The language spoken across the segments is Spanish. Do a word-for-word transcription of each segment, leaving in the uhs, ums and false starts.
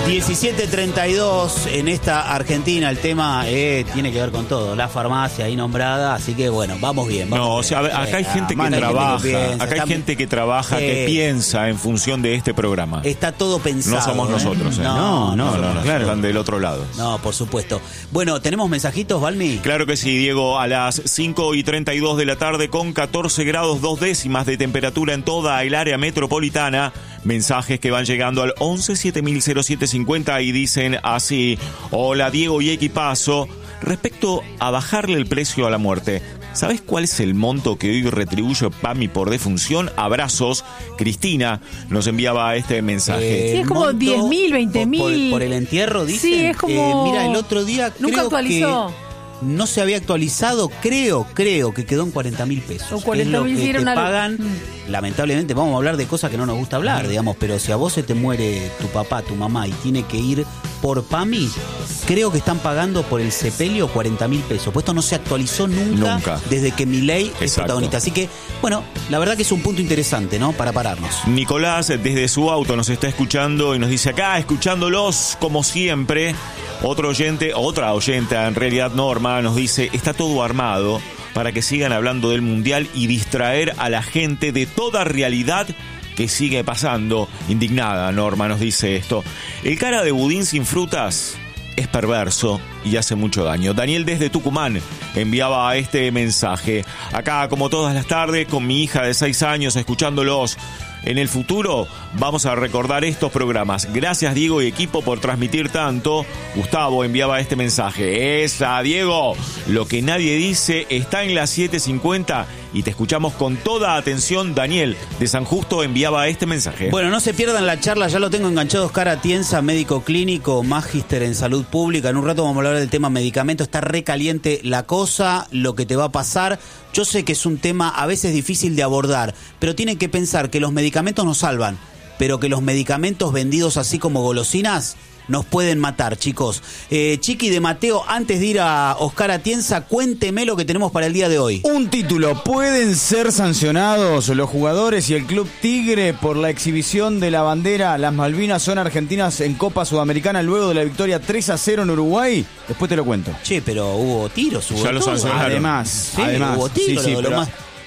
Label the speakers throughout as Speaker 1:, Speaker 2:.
Speaker 1: diecisiete treinta y dos en esta Argentina. El tema eh, tiene que ver con todo. La farmacia ahí nombrada. Así que bueno, vamos bien. Vamos
Speaker 2: no,
Speaker 1: bien.
Speaker 2: o sea, acá hay gente que
Speaker 1: hay
Speaker 2: trabaja.
Speaker 1: Gente que piensa,
Speaker 2: acá hay
Speaker 1: está,
Speaker 2: gente que trabaja,
Speaker 1: eh,
Speaker 2: que piensa en función de este programa.
Speaker 1: Está todo pensado.
Speaker 2: No somos
Speaker 1: ¿eh?
Speaker 2: nosotros. ¿eh?
Speaker 1: No, no,
Speaker 2: no, no, no,
Speaker 1: claro.
Speaker 2: Están del otro lado.
Speaker 1: No, por supuesto. Bueno, ¿tenemos mensajitos, Valmi?
Speaker 2: Claro que sí, Diego. A las cinco y treinta y dos de la tarde, con catorce grados dos décimas de temperatura en toda el área metropolitana. Mensajes que van llegando al once siete mil cero siete cincuenta y dicen así: hola Diego y equipazo, respecto a bajarle el precio a la muerte, ¿sabes cuál es el monto que hoy retribuye PAMI por defunción? Abrazos. Cristina nos enviaba este mensaje.
Speaker 3: Sí, es como diez mil, veinte mil.
Speaker 1: Por, por, por el entierro, dicen.
Speaker 3: Sí, es como...
Speaker 1: Eh, mira, el otro día
Speaker 3: Nunca
Speaker 1: creo
Speaker 3: actualizó.
Speaker 1: que no se había actualizado, creo, creo que quedó en cuarenta mil pesos.
Speaker 3: O cuarenta mil
Speaker 1: que
Speaker 3: si
Speaker 1: te
Speaker 3: una...
Speaker 1: pagan.
Speaker 3: Mm.
Speaker 1: Lamentablemente vamos a hablar de cosas que no nos gusta hablar, digamos, pero si a vos se te muere tu papá, tu mamá y tiene que ir por PAMI, creo que están pagando por el sepelio cuarenta mil pesos. Pues esto no se actualizó nunca,
Speaker 2: Nunca.
Speaker 1: desde que Milei es
Speaker 2: Exacto.
Speaker 1: protagonista. Así que, bueno, la verdad que es un punto interesante, ¿no? Para pararnos.
Speaker 2: Nicolás desde su auto nos está escuchando y nos dice acá, escuchándolos como siempre. Otro oyente, otra oyente, en realidad Norma, nos dice: está todo armado para que sigan hablando del Mundial y distraer a la gente de toda realidad que sigue pasando. Indignada, Norma nos dice esto. El cara de budín sin frutas es perverso y hace mucho daño. Daniel desde Tucumán enviaba este mensaje. Acá, como todas las tardes, con mi hija de seis años, escuchándolos. En el futuro vamos a recordar estos programas. Gracias, Diego y equipo, por transmitir tanto. Gustavo enviaba este mensaje. Esa, Diego, lo que nadie dice está en las siete cincuenta y te escuchamos con toda atención. Daniel de San Justo enviaba este mensaje.
Speaker 1: Bueno, no se pierdan la charla, ya lo tengo enganchado. Oscar Atienza, médico clínico, magíster en salud pública. En un rato vamos a hablar del tema medicamento. Está recaliente la cosa, lo que te va a pasar. Yo sé que es un tema a veces difícil de abordar, pero tienen que pensar que los medicamentos nos salvan, pero que los medicamentos vendidos así como golosinas nos pueden matar, chicos. Eh, Chiqui de Mateo, antes de ir a Oscar Atienza, cuénteme lo que tenemos para el día de hoy.
Speaker 4: Un título: ¿pueden ser sancionados los jugadores y el Club Tigre por la exhibición de la bandera Las Malvinas son argentinas en Copa Sudamericana luego de la victoria tres a cero en Uruguay? Después te lo cuento.
Speaker 1: Che, pero hubo tiros, hubo
Speaker 2: Ya lo
Speaker 1: todo.
Speaker 2: sancionaron.
Speaker 4: Además,
Speaker 1: Sí,
Speaker 4: además,
Speaker 1: hubo tiros,
Speaker 4: sí, sí,
Speaker 1: lo, lo
Speaker 4: pero-
Speaker 1: más...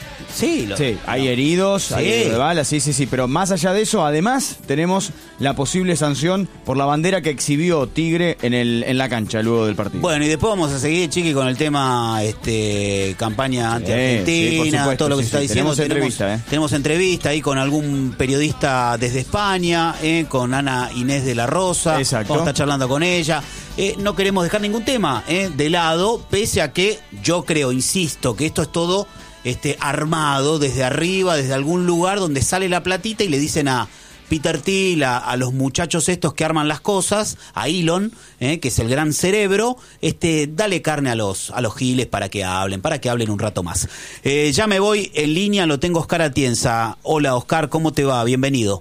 Speaker 1: Sí, lo-
Speaker 4: Sí, hay
Speaker 1: no.
Speaker 4: heridos,
Speaker 1: Sí.
Speaker 4: hay heridos de balas, sí, sí, sí, pero más allá de eso, además tenemos la posible sanción por la bandera que exhibió Tigre en el en la cancha luego del partido.
Speaker 1: Bueno, y después vamos a seguir, Chiqui, con el tema este campaña anti-argentina,
Speaker 4: sí, por supuesto,
Speaker 1: todo lo que
Speaker 4: sí,
Speaker 1: se está
Speaker 4: sí.
Speaker 1: diciendo.
Speaker 4: Tenemos entrevista, ¿eh?
Speaker 1: Tenemos entrevista ahí con algún periodista desde España, eh, con Ana Inés de la Rosa.
Speaker 4: Exacto.
Speaker 1: Vamos a estar charlando con ella. Eh, no queremos dejar ningún tema eh, de lado, pese a que yo creo, insisto, que esto es todo este armado desde arriba, desde algún lugar donde sale la platita y le dicen a Peter Thiel, a, a los muchachos estos que arman las cosas, a Elon, eh, que es el gran cerebro, este, dale carne a los, a los giles para que hablen, para que hablen un rato más. Eh, ya me voy en línea, lo tengo Oscar Atienza. Hola Oscar, ¿cómo te va? Bienvenido.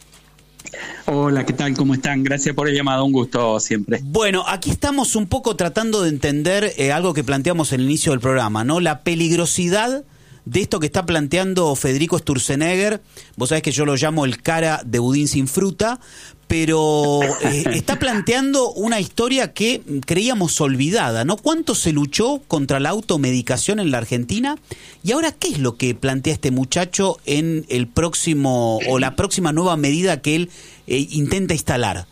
Speaker 5: Hola, ¿qué tal? ¿Cómo están? Gracias por el llamado, un gusto siempre.
Speaker 1: Bueno, aquí estamos un poco tratando de entender eh, algo que planteamos en el inicio del programa, ¿no? La peligrosidad de esto que está planteando Federico Sturzenegger. Vos sabés que yo lo llamo el cara de budín sin fruta, pero eh, está planteando una historia que creíamos olvidada, ¿no? ¿Cuánto se luchó contra la automedicación en la Argentina? Y ahora, ¿qué es lo que plantea este muchacho en el próximo o la próxima nueva medida que él eh, intenta instalar?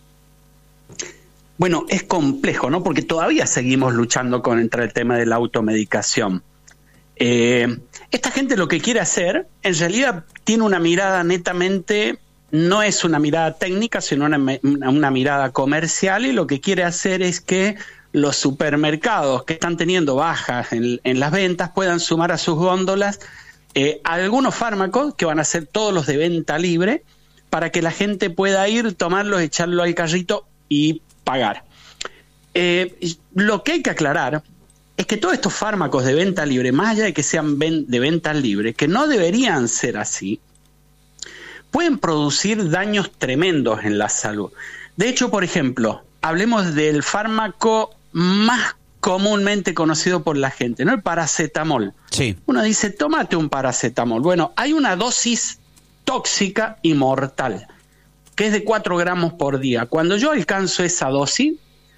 Speaker 5: Bueno, es complejo, ¿no? Porque todavía seguimos luchando contra el tema de la automedicación. Eh, esta gente lo que quiere hacer, en realidad tiene una mirada netamente, no es una mirada técnica, sino una, una mirada comercial, y lo que quiere hacer es que los supermercados que están teniendo bajas en, en las ventas puedan sumar a sus góndolas eh, algunos fármacos que van a ser todos los de venta libre, para que la gente pueda ir, tomarlos, echarlo al carrito y pagar. Eh, lo que hay que aclarar es que todos estos fármacos de venta libre, más allá de que sean ven- de venta libre, que no deberían ser así, pueden producir daños tremendos en la salud. De hecho, por ejemplo, hablemos del fármaco más comúnmente conocido por la gente, ¿no? El paracetamol.
Speaker 1: Sí.
Speaker 5: Uno dice, tómate un paracetamol. Bueno, hay una dosis tóxica y mortal, que que es de cuatro gramos por día. Cuando yo alcanzo esa dosis,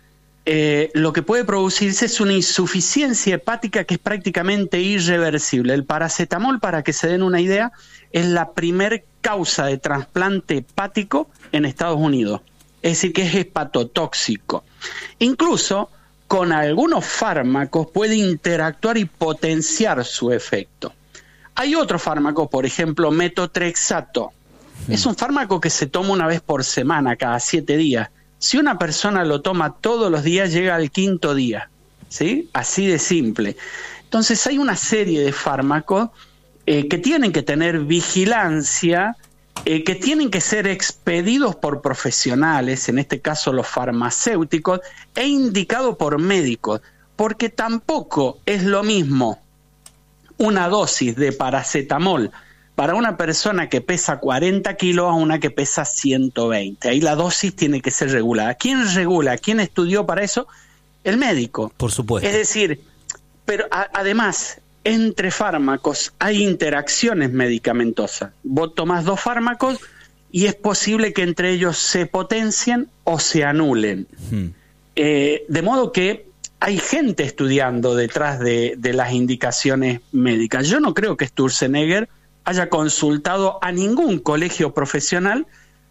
Speaker 5: eh, lo que puede producirse es una insuficiencia hepática que es prácticamente irreversible. El paracetamol, para que se den una idea, es la primer causa de trasplante hepático en Estados Unidos. Es decir, que es hepatotóxico. Incluso con algunos fármacos puede interactuar y potenciar su efecto. Hay otro fármaco, por ejemplo, metotrexato. Es un fármaco que se toma una vez por semana, cada siete días. Si una persona lo toma todos los días, llega al quinto día, ¿sí? Así de simple. Entonces hay una serie de fármacos eh, que tienen que tener vigilancia, eh, que tienen que ser expedidos por profesionales, en este caso los farmacéuticos, e indicados por médicos, porque tampoco es lo mismo una dosis de paracetamol para una persona que pesa cuarenta kilos a una que pesa ciento veinte. Ahí la dosis tiene que ser regulada. ¿Quién regula? ¿Quién estudió para eso? El médico.
Speaker 1: Por supuesto.
Speaker 5: Es decir, pero a, además, entre fármacos hay interacciones medicamentosas. Vos tomás dos fármacos y es posible que entre ellos se potencien o se anulen. Hmm. Eh, de modo que hay gente estudiando detrás de, de las indicaciones médicas. Yo no creo que Sturzenegger haya consultado a ningún colegio profesional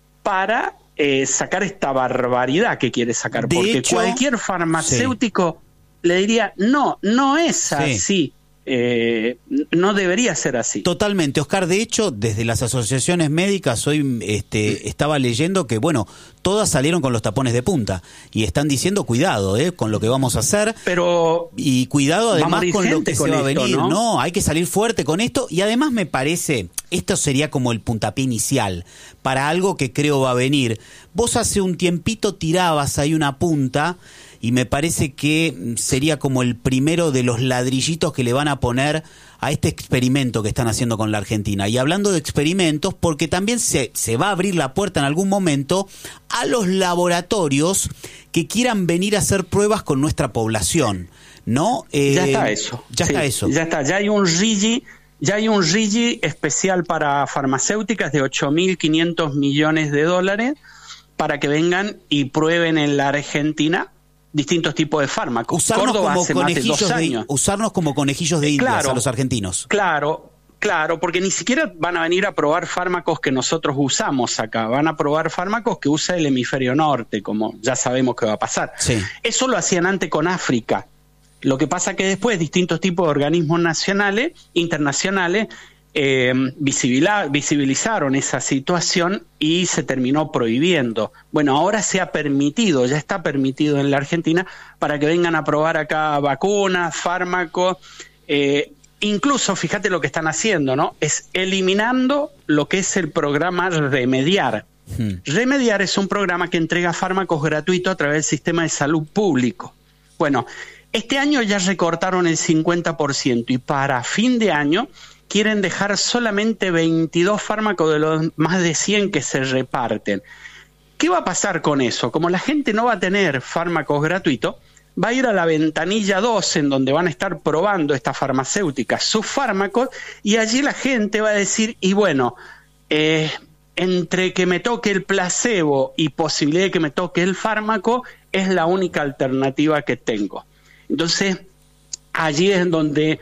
Speaker 5: para eh, sacar esta barbaridad que quiere sacar.
Speaker 1: De
Speaker 5: porque
Speaker 1: hecho,
Speaker 5: cualquier farmacéutico sí. le diría, no, no es así. Sí. Eh, no debería ser así.
Speaker 1: Totalmente, Oscar. De hecho, desde las asociaciones médicas hoy este, estaba leyendo que, bueno, todas salieron con los tapones de punta y están diciendo cuidado eh, con lo que vamos a hacer.
Speaker 5: Pero
Speaker 1: y cuidado además con lo que se va a venir.
Speaker 5: ¿no?
Speaker 1: no, hay que salir fuerte con esto y además me parece, esto sería como el puntapié inicial para algo que creo va a venir. Vos hace un tiempito tirabas ahí una punta y me parece que sería como el primero de los ladrillitos que le van a poner a este experimento que están haciendo con la Argentina. Y hablando de experimentos, porque también se, se va a abrir la puerta en algún momento a los laboratorios que quieran venir a hacer pruebas con nuestra población, ¿no? Eh,
Speaker 5: ya está eso.
Speaker 1: Ya
Speaker 5: sí,
Speaker 1: está eso.
Speaker 5: Ya está, ya hay un R I G I, ya hay un R I G I especial para farmacéuticas de ocho mil quinientos millones de dólares para que vengan y prueben en la Argentina distintos tipos de fármacos.
Speaker 1: Usarnos
Speaker 5: Córdoba
Speaker 1: como
Speaker 5: hace más de dos
Speaker 1: conejillos
Speaker 5: años.
Speaker 1: de, usarnos como conejillos de indias
Speaker 5: claro,
Speaker 1: a los argentinos.
Speaker 5: Claro, claro, porque ni siquiera van a venir a probar fármacos que nosotros usamos acá, van a probar fármacos que usa el hemisferio norte, como ya sabemos que va a pasar. Sí. Eso lo hacían antes con África. Lo que pasa que después distintos tipos de organismos nacionales, internacionales, Eh, visibilizaron esa situación y se terminó prohibiendo. Bueno, ahora se ha permitido, ya está permitido en la Argentina para que vengan a probar acá vacunas, fármacos, eh, incluso fíjate lo que están haciendo, ¿no? Es eliminando lo que es el programa Remediar. Hmm. Remediar es un programa que entrega fármacos gratuitos a través del sistema de salud público. Bueno, este año ya recortaron el cincuenta por ciento y para fin de año quieren dejar solamente veintidós fármacos de los más de cien que se reparten. ¿Qué va a pasar con eso? Como la gente no va a tener fármacos gratuitos, va a ir a la ventanilla dos en donde van a estar probando estas farmacéuticas sus fármacos y allí la gente va a decir, y bueno, eh, entre que me toque el placebo y posibilidad de que me toque el fármaco, es la única alternativa que tengo. Entonces, allí es donde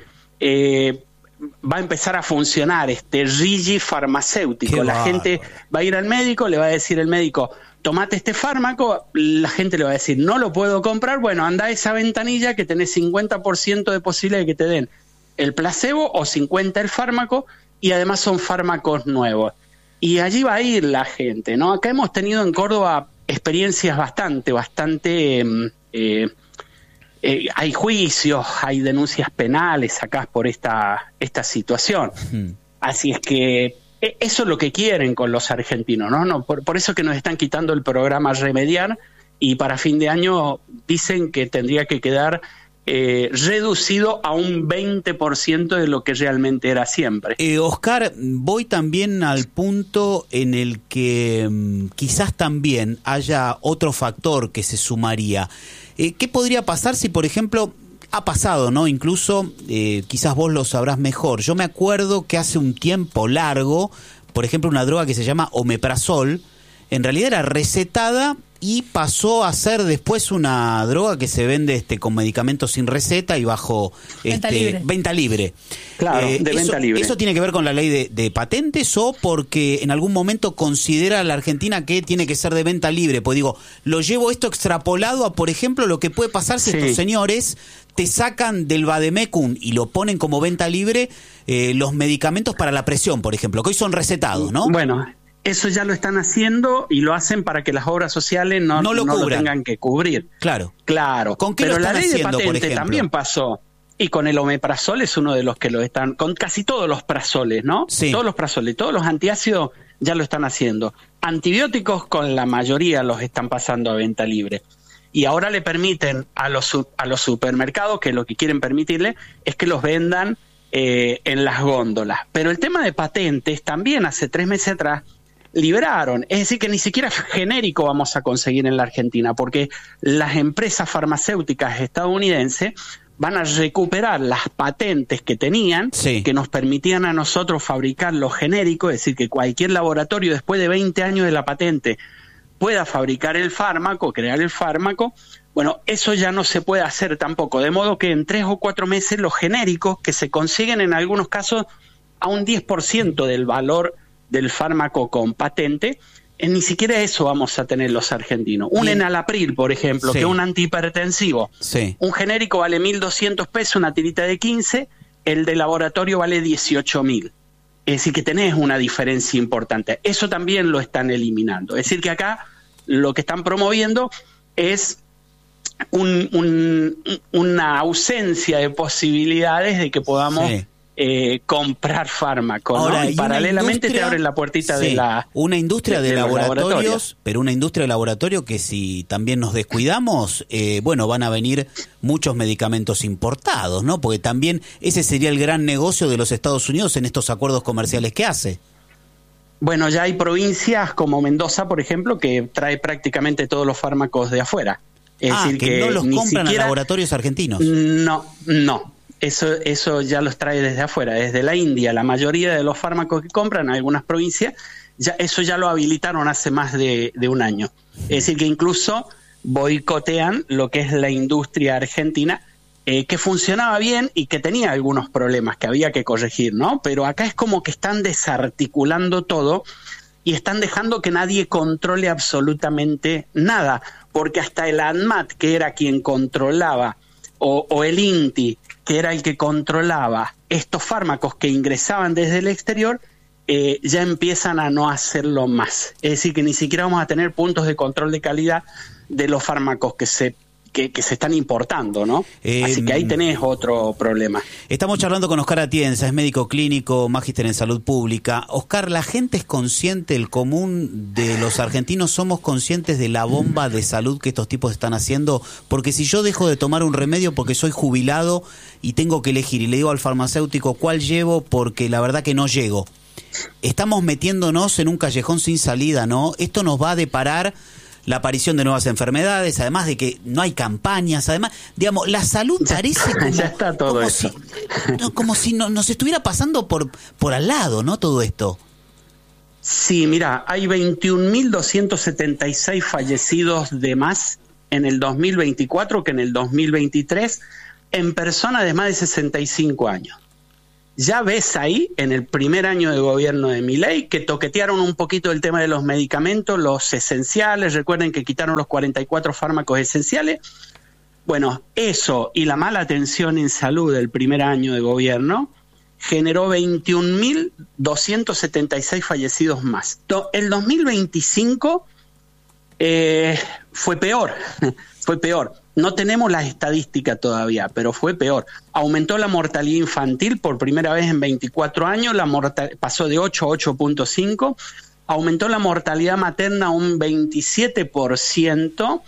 Speaker 5: Eh, va a empezar a funcionar este R I G I farmacéutico. Qué la bárbaro. Gente va a ir al médico, le va a decir el médico, tomate este fármaco, la gente le va a decir, no lo puedo comprar, bueno, anda a esa ventanilla que tenés cincuenta por ciento de posibilidad de que te den el placebo o cincuenta el fármaco, y además son fármacos nuevos. Y allí va a ir la gente, ¿no? Acá hemos tenido en Córdoba experiencias bastante, bastante... Eh, Eh, hay juicios, hay denuncias penales acá por esta, esta situación. Hmm. Así es que eh, eso es lo que quieren con los argentinos, ¿no? no por, por eso que nos están quitando el programa Remediar y para fin de año dicen que tendría que quedar eh, reducido a un veinte por ciento de lo que realmente era siempre.
Speaker 1: Eh, Oscar, voy también al punto en el que um, quizás también haya otro factor que se sumaría. Eh, ¿Qué podría pasar si, por ejemplo, ha pasado, ¿no? Incluso, eh, quizás vos lo sabrás mejor. Yo me acuerdo que hace un tiempo largo, por ejemplo, una droga que se llama omeprazol, en realidad era recetada y pasó a ser después una droga que se vende este con medicamentos sin receta y bajo
Speaker 3: Venta
Speaker 1: este,
Speaker 3: libre.
Speaker 1: venta libre.
Speaker 5: Claro, de
Speaker 1: eso,
Speaker 5: venta libre.
Speaker 1: ¿Eso tiene que ver con la ley de, de patentes o porque en algún momento considera la Argentina que tiene que ser de venta libre? Pues digo, lo llevo esto extrapolado a, por ejemplo, lo que puede pasar si
Speaker 5: Sí.
Speaker 1: estos señores te sacan del vademecum y lo ponen como venta libre eh, los medicamentos para la presión, por ejemplo, que hoy son recetados, ¿no?
Speaker 5: Bueno, eso ya lo están haciendo y lo hacen para que las obras sociales no,
Speaker 1: No lo
Speaker 5: no lo
Speaker 1: cubran.
Speaker 5: tengan que cubrir.
Speaker 1: Claro.
Speaker 5: Claro,
Speaker 1: ¿Con qué
Speaker 5: pero
Speaker 1: lo
Speaker 5: la
Speaker 1: están
Speaker 5: ley
Speaker 1: haciendo,
Speaker 5: de
Speaker 1: por
Speaker 5: patente
Speaker 1: ejemplo?
Speaker 5: también pasó. Y con el omeprazol es uno de los que lo están, con casi todos los prazoles, ¿no?
Speaker 1: Sí.
Speaker 5: Todos los prazoles, todos los antiácidos ya lo están haciendo. Antibióticos con la mayoría los están pasando a venta libre. Y ahora le permiten a los, su- a los supermercados, que lo que quieren permitirle es que los vendan eh, en las góndolas. Pero el tema de patentes también hace tres meses atrás liberaron, es decir, que ni siquiera genérico vamos a conseguir en la Argentina, porque las empresas farmacéuticas estadounidenses van a recuperar las patentes que tenían,
Speaker 1: Sí.
Speaker 5: que nos permitían a nosotros fabricar los genéricos, es decir, que cualquier laboratorio después de veinte años de la patente pueda fabricar el fármaco, crear el fármaco. Bueno, eso ya no se puede hacer tampoco, de modo que en tres o cuatro meses los genéricos, que se consiguen en algunos casos a un diez por ciento del valor del fármaco con patente, eh, ni siquiera eso vamos a tener los argentinos. Un
Speaker 1: Bien.
Speaker 5: enalapril, por ejemplo,
Speaker 1: Sí.
Speaker 5: que es un antihipertensivo.
Speaker 1: Sí.
Speaker 5: Un genérico vale mil doscientos pesos, una tirita de quince, el de laboratorio vale dieciocho mil. Es decir, que tenés una diferencia importante. Eso también lo están eliminando. Es decir, que acá lo que están promoviendo es un, un, una ausencia de posibilidades de que podamos
Speaker 1: Sí.
Speaker 5: eh, comprar fármacos, ¿no?
Speaker 1: Ahora,
Speaker 5: Y
Speaker 1: y una
Speaker 5: paralelamente te
Speaker 1: industria-
Speaker 5: abren la puertita
Speaker 1: sí,
Speaker 5: de la...
Speaker 1: una industria de,
Speaker 5: de los
Speaker 1: laboratorios,
Speaker 5: laboratorios.
Speaker 1: pero una industria de laboratorio que si también nos descuidamos, eh, bueno, van a venir muchos medicamentos importados, ¿no? Porque también ese sería el gran negocio de los Estados Unidos en estos acuerdos comerciales que hace.
Speaker 5: Bueno, ya hay provincias como Mendoza, por ejemplo, que trae prácticamente todos los fármacos de afuera. Es
Speaker 1: ah,
Speaker 5: decir,
Speaker 1: que, no los
Speaker 5: ni
Speaker 1: compran
Speaker 5: siquiera-
Speaker 1: a laboratorios argentinos.
Speaker 5: No, no. Eso, eso ya los trae desde afuera, desde la India. La mayoría de los fármacos que compran en algunas provincias, ya, eso ya lo habilitaron hace más de, de un año. Es decir, que incluso boicotean lo que es la industria argentina, eh, que funcionaba bien y que tenía algunos problemas que había que corregir, ¿no? Pero acá es como que están desarticulando todo y están dejando que nadie controle absolutamente nada, porque hasta el ANMAT, que era quien controlaba, o, o el INTI, que era el que controlaba estos fármacos que ingresaban desde el exterior, eh, ya empiezan a no hacerlo más. Es decir, que ni siquiera vamos a tener puntos de control de calidad de los fármacos que se que, que se están importando, ¿no?
Speaker 1: Eh,
Speaker 5: Así que ahí tenés otro problema.
Speaker 1: Estamos charlando con Oscar Atienza, es médico clínico, magíster en salud pública. Oscar, ¿la gente es consciente, el común de los argentinos somos conscientes de la bomba de salud que estos tipos están haciendo? Porque si yo dejo de tomar un remedio porque soy jubilado y tengo que elegir y le digo al farmacéutico cuál llevo porque la verdad que no llego, estamos metiéndonos en un callejón sin salida, ¿no? Esto nos va a deparar la aparición de nuevas enfermedades, además de que no hay campañas, además, digamos, la salud
Speaker 5: Ya-
Speaker 1: parece como,
Speaker 5: ya está todo
Speaker 1: como
Speaker 5: eso.
Speaker 1: si, no, como si no, nos estuviera pasando por, por al lado, ¿no? Todo esto.
Speaker 5: Sí, mira, hay veintiún mil doscientos setenta y seis fallecidos de más en el dos mil veinticuatro que en el dos mil veintitrés en personas de más de sesenta y cinco años. Ya ves ahí, en el primer año de gobierno de Milei, que toquetearon un poquito el tema de los medicamentos, los esenciales. Recuerden que quitaron los cuarenta y cuatro fármacos esenciales. Bueno, eso y la mala atención en salud del primer año de gobierno generó veintiún mil doscientos setenta y seis fallecidos más. Do- El dos mil veinticinco eh, fue peor, fue peor. No tenemos las estadísticas todavía, pero fue peor. Aumentó la mortalidad infantil por primera vez en veinticuatro años, la morta- pasó de ocho a ocho punto cinco. Aumentó la mortalidad materna un veintisiete por ciento.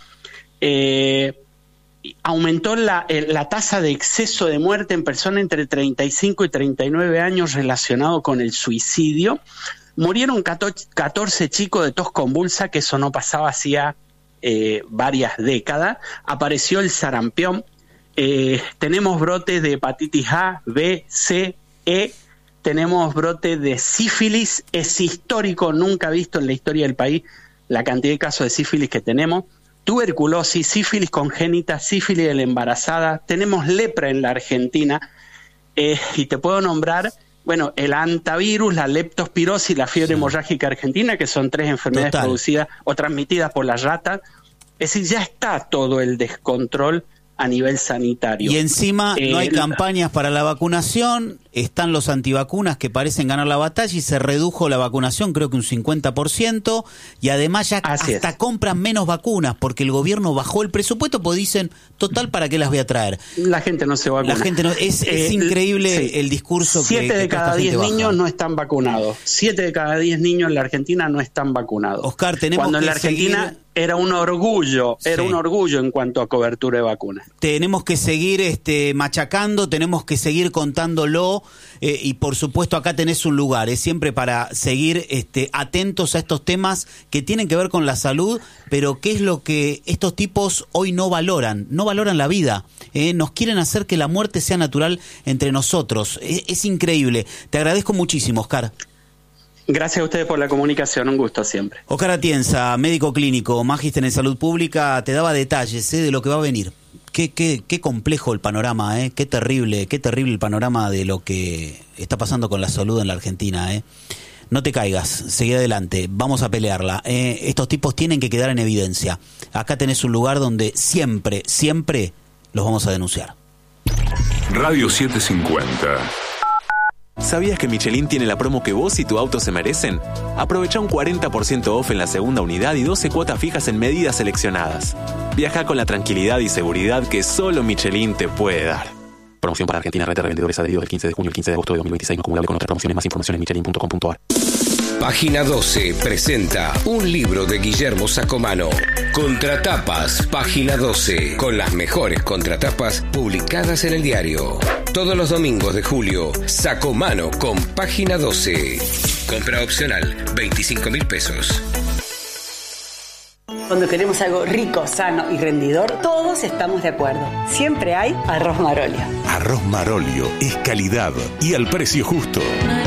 Speaker 5: Eh, aumentó la, eh, la tasa de exceso de muerte en personas entre treinta y cinco y treinta y nueve años relacionado con el suicidio. Murieron catorce chicos de tos convulsa, que eso no pasaba hacía eh, varias décadas. Apareció el sarampión. Eh, tenemos brotes de hepatitis A, B, C, E. Tenemos brotes de sífilis. Es histórico, nunca visto en la historia del país la cantidad de casos de sífilis que tenemos, tuberculosis, sífilis congénita, sífilis de la embarazada, tenemos lepra en la Argentina, eh, y te puedo nombrar, bueno, el antavirus, la leptospirosis, la fiebre sí. hemorrágica argentina, que son tres enfermedades Total. producidas o transmitidas por las ratas. Es decir, ya está todo el descontrol a nivel sanitario.
Speaker 1: Y encima eh, no hay campañas para la vacunación, están los antivacunas que parecen ganar la batalla y se redujo la vacunación creo que un cincuenta por ciento y además ya Así hasta es. compran menos vacunas porque el gobierno bajó el presupuesto porque dicen, total, ¿para qué las voy a traer?
Speaker 5: La gente no se vacuna.
Speaker 1: La gente no, es, es eh, increíble sí. el discurso
Speaker 5: Siete
Speaker 1: que,
Speaker 5: de
Speaker 1: que
Speaker 5: cada diez niños no están vacunados. Siete de cada diez niños en la Argentina no están vacunados.
Speaker 1: Oscar, tenemos
Speaker 5: Cuando
Speaker 1: que
Speaker 5: en la Argentina seguir... era un orgullo, era sí. un orgullo en cuanto a cobertura de vacunas.
Speaker 1: Tenemos que seguir este, machacando, tenemos que seguir contándolo eh, y por supuesto acá tenés un lugar, es siempre para seguir este, atentos a estos temas que tienen que ver con la salud, pero qué es lo que estos tipos hoy no valoran, no valoran la vida, eh, nos quieren hacer que la muerte sea natural entre nosotros, es, es increíble. Te agradezco muchísimo, Oscar.
Speaker 5: Gracias a ustedes por la comunicación, un gusto siempre.
Speaker 1: Oscar Atienza, médico clínico, magíster en salud pública, te daba detalles eh, de lo que va a venir. Qué, qué, qué complejo el panorama, eh, qué terrible, qué terrible el panorama de lo que está pasando con la salud en la Argentina. Eh. No te caigas, seguí adelante, vamos a pelearla. Eh. Estos tipos tienen que quedar en evidencia. Acá tenés un lugar donde siempre, siempre los vamos a denunciar.
Speaker 6: Radio setecientos cincuenta.
Speaker 7: ¿Sabías que Michelin tiene la promo que vos y tu auto se merecen? Aprovecha un cuarenta por ciento off en la segunda unidad y doce cuotas fijas en medidas seleccionadas. Viaja con la tranquilidad y seguridad que solo Michelin te puede dar. Promoción para Argentina, red de revendedores adheridos del quince de junio al quince de agosto de dos mil veintiséis, no acumulable con otras promociones. Más información en michelin punto com punto a r.
Speaker 8: Página doce presenta un libro de Guillermo Sacomano. Contratapas, Página doce, con las mejores contratapas publicadas en el diario. Todos los domingos de julio, Sacomano con Página doce. Compra opcional, veinticinco mil pesos.
Speaker 9: Cuando queremos algo rico, sano y rendidor, todos estamos de acuerdo. Siempre hay Arroz Marolio.
Speaker 6: Arroz Marolio es calidad y al precio justo.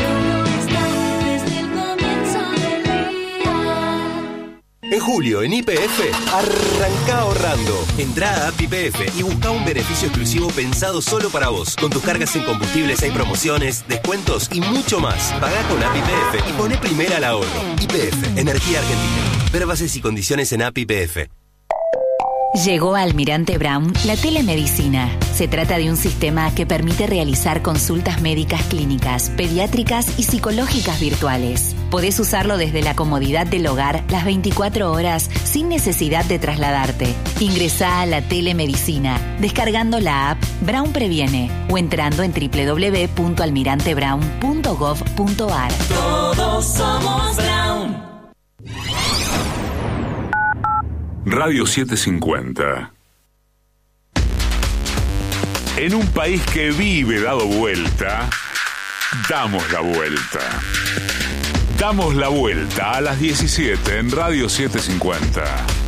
Speaker 10: En julio, en Y P F, arranca ahorrando. Entrá a App Y P F y busca un beneficio exclusivo pensado solo para vos. Con tus cargas en combustibles hay promociones, descuentos y mucho más. Pagá con App Y P F y poné primera al ahorro. Y P F, Energía Argentina. Ver bases y condiciones en App Y P F.
Speaker 11: Llegó a Almirante Brown la telemedicina. Se trata de un sistema que permite realizar consultas médicas clínicas, pediátricas y psicológicas virtuales. Podés usarlo desde la comodidad del hogar las veinticuatro horas sin necesidad de trasladarte. Ingresá a la telemedicina descargando la app Brown Previene o entrando en doble u doble u doble u punto almirante brown punto gov punto a r.
Speaker 12: Todos somos Brown.
Speaker 6: Radio setecientos cincuenta. En un país que vive dado vuelta, damos la vuelta. Damos la vuelta a las diecisiete en Radio setecientos cincuenta.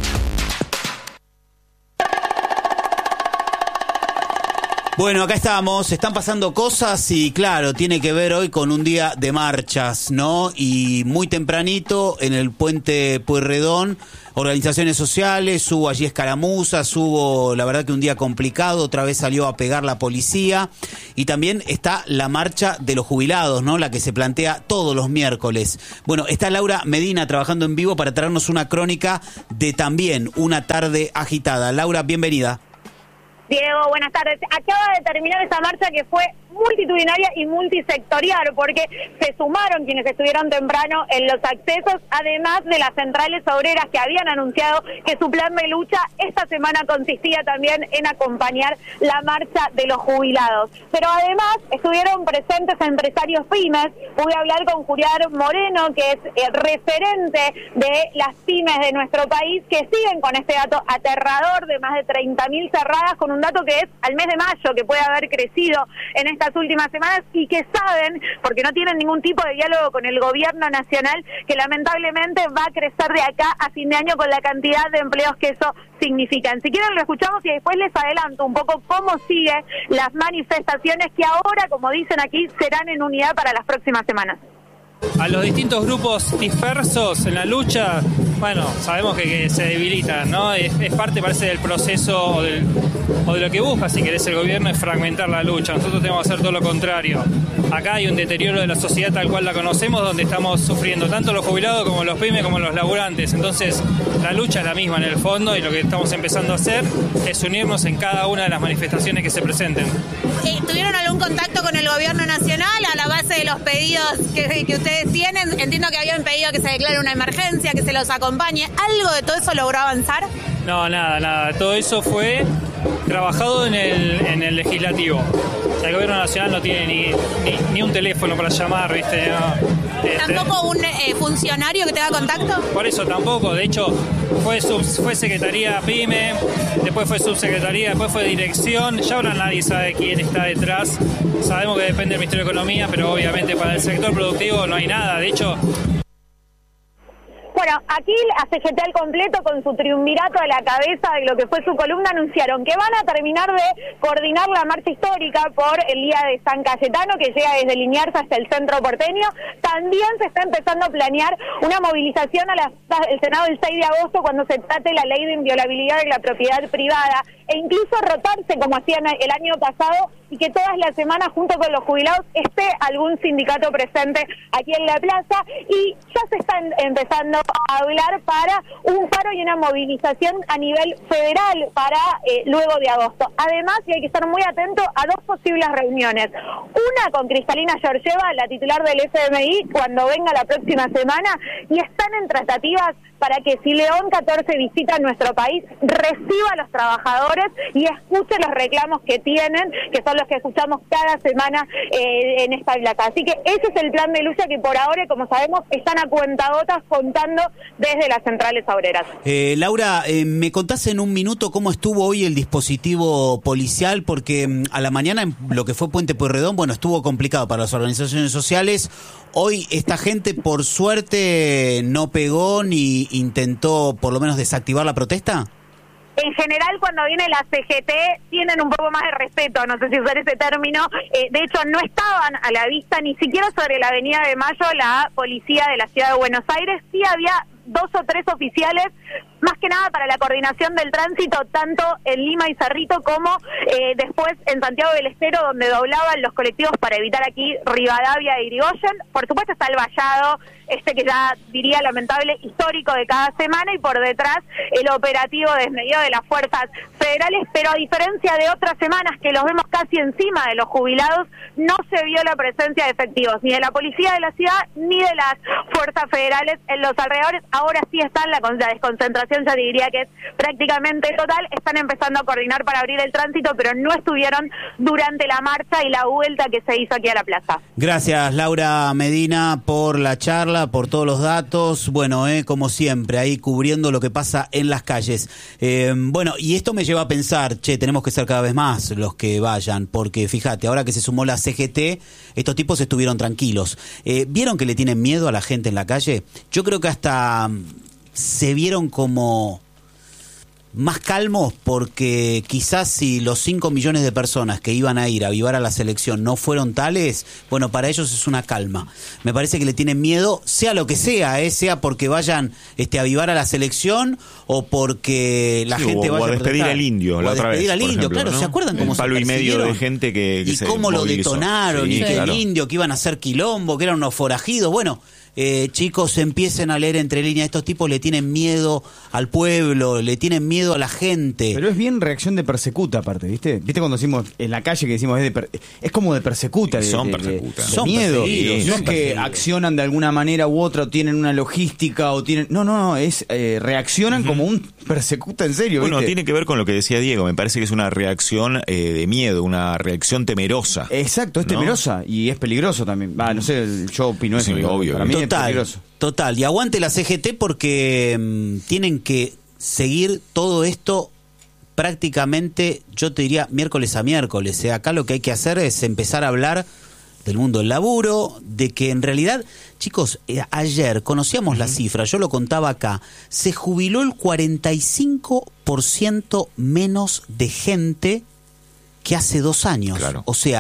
Speaker 1: Bueno, acá estamos, están pasando cosas y claro, tiene que ver hoy con un día de marchas, ¿no? Y muy tempranito en el puente Pueyrredón, organizaciones sociales, hubo allí escaramuzas, hubo la verdad que un día complicado, otra vez salió a pegar la policía y también está la marcha de los jubilados, ¿no? La que se plantea todos los miércoles. Bueno, está Laura Medina trabajando en vivo para traernos una crónica de también una tarde agitada. Laura, bienvenida.
Speaker 13: Diego, buenas tardes. Acaba de terminar esa marcha que fue multitudinaria y multisectorial, porque se sumaron quienes estuvieron temprano en los accesos, además de las centrales obreras que habían anunciado que su plan de lucha esta semana consistía también en acompañar la marcha de los jubilados. Pero además estuvieron presentes empresarios pymes. Pude hablar con Julián Moreno, que es el referente de las pymes de nuestro país, que siguen con este dato aterrador de más de treinta mil cerradas, con un dato que es al mes de mayo, que puede haber crecido en estas últimas semanas, y que saben, porque no tienen ningún tipo de diálogo con el gobierno nacional, que lamentablemente va a crecer de acá a fin de año con la cantidad de empleos que eso significan. Si quieren lo escuchamos y después les adelanto un poco cómo siguen las manifestaciones que ahora, como dicen aquí, serán en unidad para las próximas semanas.
Speaker 14: a los distintos grupos dispersos en la lucha, bueno, sabemos que, que se debilitan, ¿no? Es, es parte, parece, del proceso o, del, o de lo que busca, si querés, el gobierno, es fragmentar la lucha. Nosotros tenemos que hacer todo lo contrario. Acá hay un deterioro de la sociedad tal cual la conocemos, donde estamos sufriendo tanto los jubilados como los pymes como los laburantes. Entonces, la lucha es la misma en el fondo, y lo que estamos empezando a hacer es unirnos en cada una de las manifestaciones que se presenten.
Speaker 15: ¿Tuvieron algún contacto con el gobierno nacional a la base de los pedidos que, que ustedes tienen? Entiendo que habían pedido que se declare una emergencia, que se los acompañe. ¿Algo de todo eso logró avanzar?
Speaker 14: No, nada, nada. Todo eso fue trabajado en el, en el legislativo. O sea, el gobierno nacional no tiene ni, ni, ni un teléfono para llamar, ¿viste? No.
Speaker 15: ¿Tampoco un eh, funcionario que tenga contacto?
Speaker 14: Por eso tampoco. De hecho, fue, sub, fue Secretaría PYME, después fue Subsecretaría, después fue Dirección. Ya ahora nadie sabe quién está detrás. Sabemos que depende del Ministerio de Economía, pero obviamente para el sector productivo no hay nada. De hecho...
Speaker 13: Bueno, aquí a C G T al completo, con su triunvirato a la cabeza de lo que fue su columna, anunciaron que van a terminar de coordinar la marcha histórica por el Día de San Cayetano, que llega desde Liniers hasta el centro porteño. También se está empezando a planear una movilización al Senado el seis de agosto, cuando se trate la ley de inviolabilidad de la propiedad privada, e incluso rotarse como hacían el año pasado, y que todas las semanas, junto con los jubilados, esté algún sindicato presente aquí en la plaza. Y ya se están empezando a hablar para un paro y una movilización a nivel federal para eh, luego de agosto. Además, y hay que estar muy atento a dos posibles reuniones. Una con Cristalina Georgieva, la titular del F M I, cuando venga la próxima semana, y están en tratativas para que si León catorce visita nuestro país, reciba a los trabajadores y escuche los reclamos que tienen, que son los que escuchamos cada semana eh, en esta plaza. Así que ese es el plan de lucha que por ahora, como sabemos, están a cuentagotas contando desde las centrales obreras.
Speaker 1: Eh, Laura, eh, ¿me contás en un minuto cómo estuvo hoy el dispositivo policial? Porque mm, a la mañana, en lo que fue Puente Pueyrredón, bueno, estuvo complicado para las organizaciones sociales. Hoy esta gente, por suerte, no pegó ni intentó por lo menos desactivar la protesta.
Speaker 13: En general, cuando viene la C G T, tienen un poco más de respeto, no sé si usar ese término. Eh, de hecho, no estaban a la vista ni siquiera sobre la Avenida de Mayo la policía de la Ciudad de Buenos Aires. Sí había dos o tres oficiales, más que nada para la coordinación del tránsito, tanto en Lima y Cerrito como eh, después en Santiago del Estero, donde doblaban los colectivos para evitar aquí Rivadavia e Irigoyen. Por supuesto está el vallado, este que ya diría lamentable, histórico de cada semana, y por detrás el operativo desmedido de las fuerzas federales, pero a diferencia de otras semanas que los vemos casi encima de los jubilados, no se vio la presencia de efectivos, ni de la policía de la ciudad, ni de las fuerzas federales en los alrededores. Ahora sí están, la, la desconcentración ya diría que es prácticamente total, están empezando a coordinar para abrir el tránsito, pero no estuvieron durante la marcha y la vuelta que se hizo aquí a la plaza.
Speaker 1: Gracias, Laura Medina, por la charla, por todos los datos. Bueno, eh, como siempre, ahí cubriendo lo que pasa en las calles. Eh, bueno, y esto me lleva a pensar, che, tenemos que ser cada vez más los que vayan, porque fíjate, ahora que se sumó la C G T, estos tipos estuvieron tranquilos. Eh, ¿Vieron que le tienen miedo a la gente en la calle? Yo creo que hasta se vieron como más calmos, porque quizás si los cinco millones de personas que iban a ir a avivar a la selección no fueron tales, bueno, para ellos es una calma. Me parece que le tienen miedo, sea lo que sea, ¿eh? Sea porque vayan este, a avivar a la selección o porque la
Speaker 2: sí,
Speaker 1: gente
Speaker 2: o,
Speaker 1: vaya
Speaker 2: o a despedir
Speaker 1: a
Speaker 2: al indio
Speaker 1: o
Speaker 2: la
Speaker 1: a
Speaker 2: otra
Speaker 1: despedir
Speaker 2: vez,
Speaker 1: al indio,
Speaker 2: ejemplo,
Speaker 1: claro,
Speaker 2: ¿no?
Speaker 1: ¿se acuerdan cómo
Speaker 2: un
Speaker 1: se
Speaker 2: palo y medio de gente que, que
Speaker 1: y
Speaker 2: se
Speaker 1: cómo lo
Speaker 2: movilizó.
Speaker 1: detonaron,
Speaker 2: Sí,
Speaker 1: y que
Speaker 2: claro.
Speaker 1: el indio, que iban a hacer quilombo, que eran unos forajidos? Bueno, Eh, chicos, empiecen a leer entre líneas. Estos tipos le tienen miedo al pueblo, le tienen miedo a la gente.
Speaker 4: Pero es bien reacción de persecuta, aparte, ¿viste? ¿Viste cuando decimos en la calle que decimos es, de per, es como de persecuta? De,
Speaker 2: Son
Speaker 4: de,
Speaker 2: persecuta.
Speaker 4: De, de
Speaker 1: Son
Speaker 4: miedo.
Speaker 1: perseguidos,
Speaker 4: No
Speaker 1: son
Speaker 4: es que
Speaker 1: perseguidos.
Speaker 4: accionan de alguna manera u otra, o tienen una logística, o tienen... No, no, no, es eh, reaccionan uh-huh. como un persecuta en serio,
Speaker 2: Bueno,
Speaker 4: ¿viste?
Speaker 2: tiene que ver con lo que decía Diego. Me parece que es una reacción eh, de miedo, una reacción temerosa.
Speaker 4: Exacto, es
Speaker 2: ¿no?
Speaker 4: temerosa y es peligroso también. Va, no sé, yo opino
Speaker 2: Sí,
Speaker 4: eso.
Speaker 2: obvio,
Speaker 4: Para mí
Speaker 1: total,
Speaker 4: es peligroso.
Speaker 1: Total, y aguante la C G T, porque mmm, tienen que seguir todo esto prácticamente, yo te diría, miércoles a miércoles. O sea, acá lo que hay que hacer es empezar a hablar del mundo del laburo, de que en realidad, chicos, eh, ayer conocíamos uh-huh. la cifra, yo lo contaba acá, se jubiló el cuarenta y cinco por ciento menos de gente que hace dos años.
Speaker 2: Claro.
Speaker 1: O sea,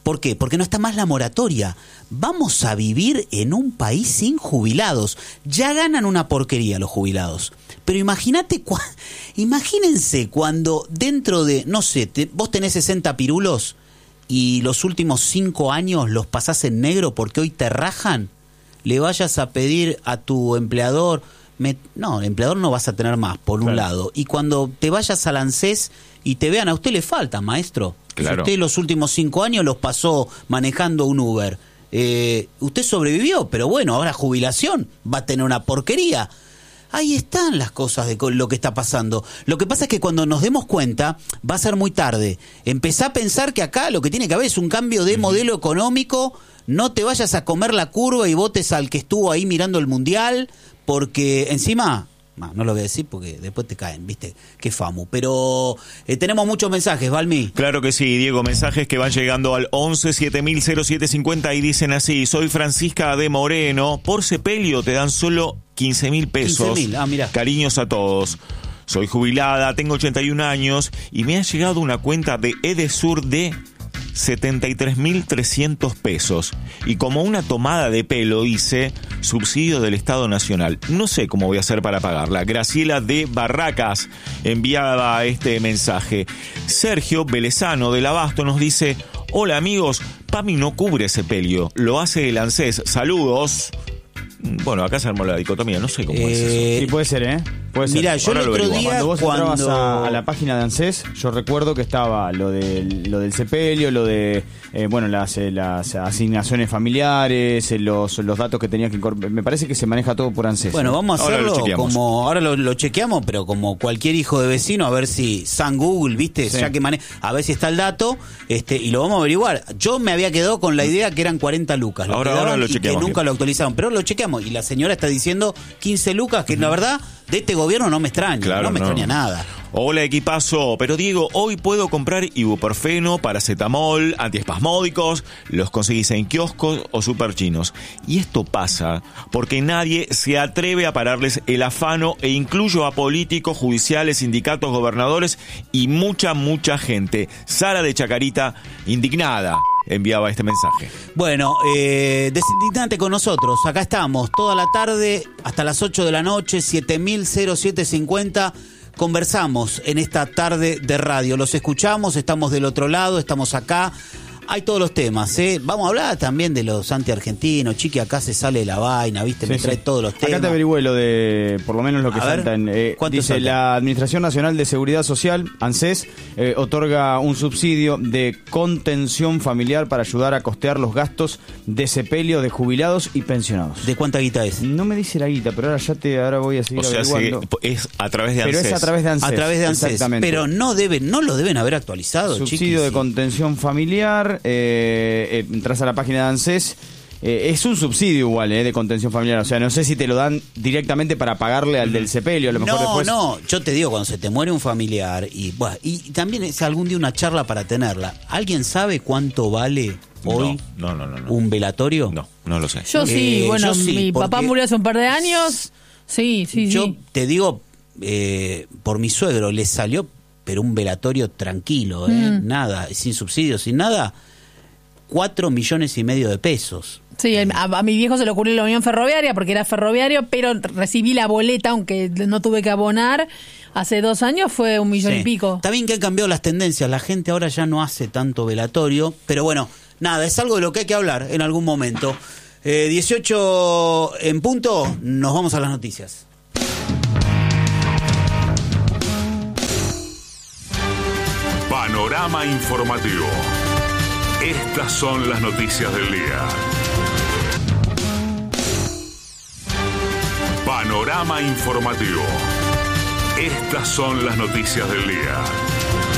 Speaker 1: ¿Por qué? Porque no está más la moratoria. Vamos a vivir en un país sin jubilados. Ya ganan una porquería los jubilados. Pero imagínate, cu- imagínense cuando dentro de, no sé, te, vos tenés sesenta pirulos y los últimos cinco años los pasás en negro porque hoy te rajan, le vayas a pedir a tu empleador, me, no, el empleador no vas a tener más, por un
Speaker 2: claro.
Speaker 1: lado. Y cuando te vayas al ANSES y te vean, a usted le falta, maestro.
Speaker 2: Claro.
Speaker 1: Si usted los últimos cinco años los pasó manejando un Uber. Eh, usted sobrevivió, pero bueno, ahora jubilación va a tener una porquería. Ahí están las cosas de lo que está pasando. Lo que pasa es que cuando nos demos cuenta va a ser muy tarde. Empezá a pensar que acá lo que tiene que haber es un cambio de modelo económico. No te vayas a comer la curva y votes al que estuvo ahí mirando el mundial, porque encima... No, no lo voy a decir porque después te caen, ¿viste? Qué famu. Pero eh, tenemos muchos mensajes, Valmi.
Speaker 2: Claro que sí, Diego. Mensajes que van llegando al once siete mil cero siete cincuenta y dicen así: soy Francisca de Moreno. Por sepelio te dan solo quince mil pesos.
Speaker 1: quince mil, ah, mirá.
Speaker 2: Cariños a todos. Soy jubilada, tengo ochenta y un años y me ha llegado una cuenta de Edesur de setenta y tres mil trescientos pesos. Y como una tomada de pelo dice subsidio del Estado Nacional. No sé cómo voy a hacer para pagarla. Graciela de Barracas enviaba este mensaje. Sergio Belezano del Abasto nos dice: hola amigos, PAMI no cubre sepelio, lo hace el ANSES. Saludos. Bueno, acá se armó la dicotomía, no sé cómo
Speaker 4: eh,
Speaker 2: es eso.
Speaker 4: Sí, puede ser, ¿eh? Puede ser.
Speaker 1: Mirá, yo
Speaker 2: Ahora
Speaker 1: el
Speaker 2: lo
Speaker 1: otro
Speaker 2: averiguamos.
Speaker 1: día
Speaker 4: Cuando vos
Speaker 1: cuando...
Speaker 4: entrabas a, a la página de ANSES, yo recuerdo que estaba lo del, lo del sepelio, lo de, eh, bueno, las, eh, las asignaciones familiares, eh, los, los datos que tenía que incorporar. Me parece que se maneja todo por ANSES.
Speaker 1: Bueno, vamos a
Speaker 2: Ahora lo
Speaker 1: hacerlo
Speaker 2: chequeamos.
Speaker 1: como, ahora lo, lo chequeamos, pero como cualquier hijo de vecino, a ver si San Google, viste,
Speaker 4: Sí.
Speaker 1: ya que maneja, a ver si está el dato, este, y lo vamos a averiguar. Yo me había quedado con la idea que eran cuarenta lucas, lo
Speaker 2: Ahora-
Speaker 1: que daban
Speaker 2: ahora lo
Speaker 1: y que
Speaker 2: chequeamos
Speaker 1: nunca
Speaker 2: bien.
Speaker 1: lo actualizaron, pero lo chequeamos, y la señora está diciendo quince lucas, que la verdad, de este gobierno no me extraña,
Speaker 2: Claro,
Speaker 1: no me
Speaker 2: no.
Speaker 1: extraña nada.
Speaker 2: Hola equipazo, pero Diego, hoy puedo comprar ibuprofeno, paracetamol, antiespasmódicos, los conseguís en kioscos o superchinos. Y esto pasa porque nadie se atreve a pararles el afano, e incluyo a políticos, judiciales, sindicatos, gobernadores y mucha, mucha gente. Sara de Chacarita, indignada, enviaba este mensaje.
Speaker 1: Bueno, eh, desindignante con nosotros. Acá estamos toda la tarde hasta las ocho de la noche, siete mil siete cincuenta. Conversamos en esta tarde de radio. Los escuchamos, estamos del otro lado, estamos acá. Hay todos los temas, ¿eh? Vamos a hablar también de los antiargentinos. Chiqui, acá se sale la vaina, ¿viste? Me
Speaker 4: Sí,
Speaker 1: trae
Speaker 4: sí.
Speaker 1: todos los temas.
Speaker 4: Acá te averigüé lo de, por lo menos lo que
Speaker 1: A ver,
Speaker 4: faltan. Eh,
Speaker 1: ¿cuánto
Speaker 4: dice,
Speaker 1: salta?
Speaker 4: la Administración Nacional de Seguridad Social, ANSES, eh, otorga un subsidio de contención familiar para ayudar a costear los gastos de sepelio de jubilados y pensionados.
Speaker 1: ¿De cuánta guita es?
Speaker 4: No me dice la guita, pero ahora ya te, ahora voy a seguir
Speaker 2: O sea,
Speaker 4: averiguando.
Speaker 2: se- es a través de
Speaker 4: Pero
Speaker 2: ANSES.
Speaker 4: es a través de ANSES.
Speaker 1: A través de ANSES.
Speaker 4: Exactamente.
Speaker 1: Pero no deben, no lo deben haber actualizado,
Speaker 4: Subsidio
Speaker 1: Chiqui,
Speaker 4: de
Speaker 1: sí.
Speaker 4: contención familiar, eh, eh, entras a la página de ANSES, eh, es un subsidio igual, eh, de contención familiar, o sea, no sé si te lo dan directamente para pagarle al del sepelio, a lo mejor
Speaker 1: No,
Speaker 4: después...
Speaker 1: no, yo te digo, cuando se te muere un familiar, y, bueno, y también es algún día una charla para tenerla, ¿alguien sabe cuánto vale hoy
Speaker 2: No, no, no, no.
Speaker 1: un velatorio?
Speaker 2: No, no lo sé.
Speaker 3: Yo sí,
Speaker 1: Eh,
Speaker 3: bueno,
Speaker 1: yo sí,
Speaker 3: mi papá
Speaker 1: porque-
Speaker 3: murió hace un par de años. Sí, sí,
Speaker 1: Yo
Speaker 3: sí.
Speaker 1: te digo, eh, por mi suegro, le salió, pero un velatorio tranquilo, ¿eh?
Speaker 3: Mm.
Speaker 1: Nada, sin subsidios, sin nada, cuatro millones y medio de pesos.
Speaker 3: Sí, a, a mi viejo se le ocurrió la unión ferroviaria porque era ferroviario, pero recibí la boleta, aunque no tuve que abonar. Hace dos años fue un millón
Speaker 1: Sí.
Speaker 3: y pico.
Speaker 1: Está bien que han cambiado las tendencias, la gente ahora ya no hace tanto velatorio, pero bueno, nada, es algo de lo que hay que hablar en algún momento. Eh, dieciocho en punto, nos vamos a las noticias.
Speaker 6: Panorama informativo. Estas son las noticias del día. Panorama informativo. Estas son las noticias del día.